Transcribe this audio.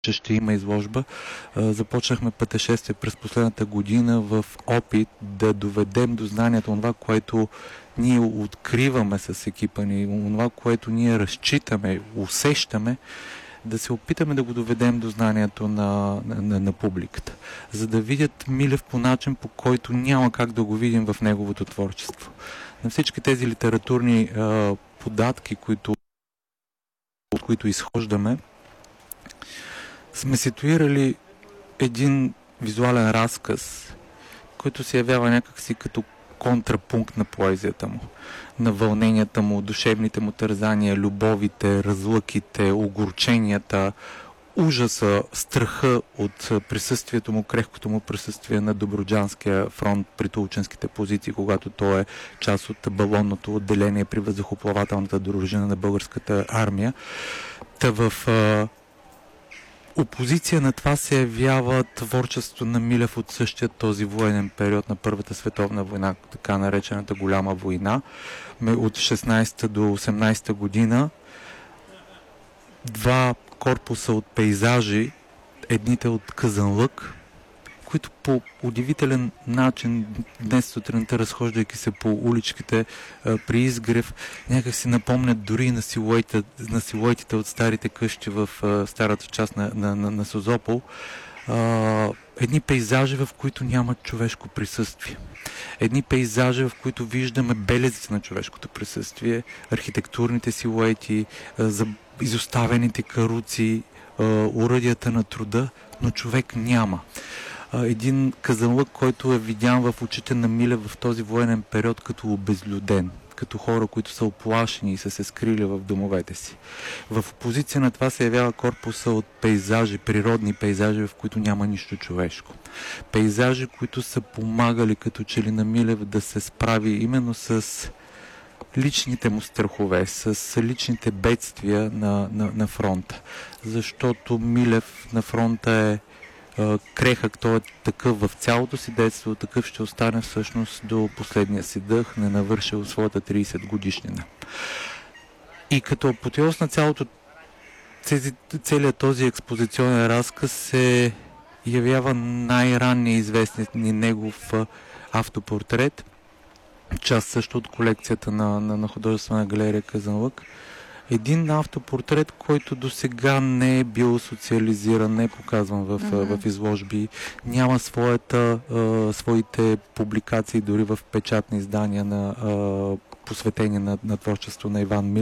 че ще има изложба. Започнахме пътешествие през последната година в опит да доведем до знанието това, което ние откриваме с екипа ни, това, което ние разчитаме, усещаме, да се опитаме да го доведем до знанието на публиката, за да видят Милев по начин, по който няма как да го видим в неговото творчество. На всички тези литературни податки, от които изхождаме, сме ситуирали един визуален разказ, който се явява някакси като контрапункт на поезията му, на вълненията му, душевните му тързания, любовите, разлъките, огорченията, ужаса, страха от присъствието му, крехкото му присъствие на Добруджанския фронт при тулченските позиции, когато той е част от балонното отделение при въздухоплавателната дружина на българската армия. Та в опозиция на това се явява творчество на Милев от същия този военен период на Първата световна война, така наречената Голяма война, от 16 до 18 година. Два корпуса от пейзажи, едните от Казанлък, които по удивителен начин днес сутринта, разхождайки се по уличките при Изгрев, някак си напомнят дори на силуетите от старите къщи в старата част на Созопол. Едни пейзажи, в които няма човешко присъствие. Едни пейзажи, в които виждаме белезите на човешкото присъствие, архитектурните силуети, изоставените каруци, оръдията на труда, но човек няма. Един Казанлък, който е видян в очите на Милев в този военен период като обезлюден, като хора, които са оплашени и са се скрили в домовете си. В опозиция на това се явява корпуса от пейзажи, природни пейзажи, в които няма нищо човешко. Пейзажи, които са помагали като че ли на Милев да се справи именно с личните му страхове, с личните бедствия на фронта. Защото Милев на фронта е крехък, той е такъв в цялото си детство, такъв ще остане всъщност до последния си дъх, не навършил своята 30 годишнина. И като апотеоз на целият този експозиционен разказ се явява най-ранния известният ни негов автопортрет, част също от колекцията на художествена галерия Казанлък. Един автопортрет, който до сега не е бил социализиран, не е показван в изложби, няма своите публикации дори в печатни издания посветени на творчество на Иван Милев.